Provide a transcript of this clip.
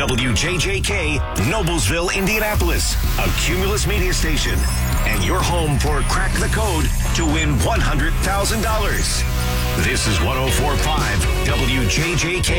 WJJK, Noblesville, Indianapolis, a Cumulus media station, and your home for Crack the Code to win $100,000. This is 104.5 WJJK.